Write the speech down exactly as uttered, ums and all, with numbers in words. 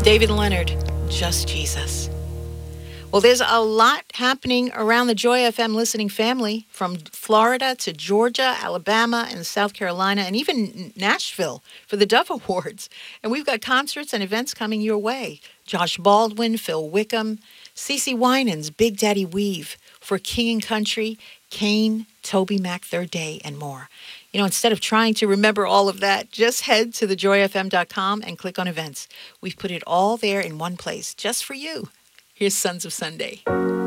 David Leonard, Just Jesus. Well, there's a lot happening around the Joy F M listening family, from Florida to Georgia, Alabama, and South Carolina, and even Nashville for the Dove Awards. And we've got concerts and events coming your way. Josh Baldwin, Phil Wickham, CeCe Winans, Big Daddy Weave, for King and Country, Kane, Toby Mac, Third Day, and more. You know, instead of trying to remember all of that, just head to the joy f m dot com and click on events. We've put it all there in one place, just for you. Here's Sons of Sunday.